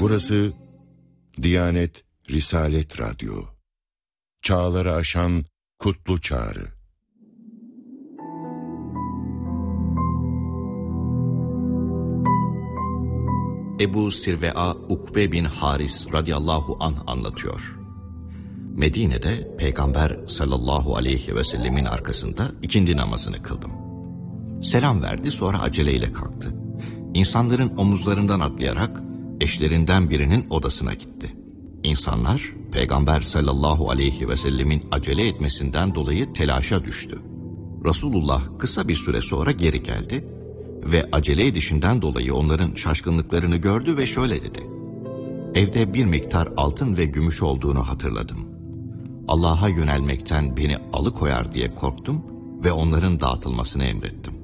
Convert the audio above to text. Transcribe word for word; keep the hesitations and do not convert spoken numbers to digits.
Burası Diyanet Risalet Radyo. Çağları aşan kutlu çağrı. Ebu Sirve'a Ukbe bin Haris radıyallahu anh anlatıyor. Medine'de Peygamber sallallahu aleyhi ve sellemin arkasında ikindi namazını kıldım. Selam verdi, sonra aceleyle kalktı. İnsanların omuzlarından atlayarak eşlerinden birinin odasına gitti. İnsanlar Peygamber sallallahu aleyhi ve sellemin acele etmesinden dolayı telaşa düştü. Resulullah kısa bir süre sonra geri geldi ve acele edişinden dolayı onların şaşkınlıklarını gördü ve şöyle dedi: "Evde bir miktar altın ve gümüş olduğunu hatırladım. Allah'a yönelmekten beni alıkoyar diye korktum ve onların dağıtılmasını emrettim."